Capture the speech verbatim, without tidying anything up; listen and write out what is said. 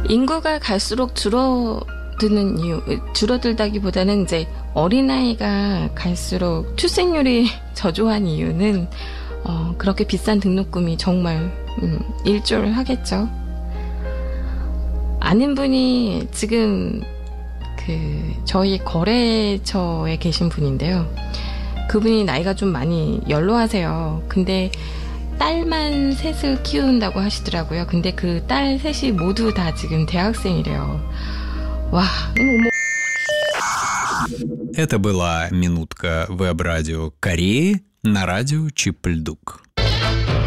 인구가 갈수록 줄어드는 이유, 줄어들다기보다는 이제 어린아이가 갈수록 출생률이 저조한 이유는 어, 그렇게 비싼 등록금이 정말 음, 일조하겠죠. 아는 분이 지금 그 저희 거래처에 계신 분인데요. 그분이 나이가 좀 많이 연로하세요. 근데 딸만 셋을 키운다고 하시더라고요. 근데 그 딸 셋이 모두 다 지금 대학생이래요. 와, 어머. Это была минутка веб-радио Кореи на радио Чип-Льдук.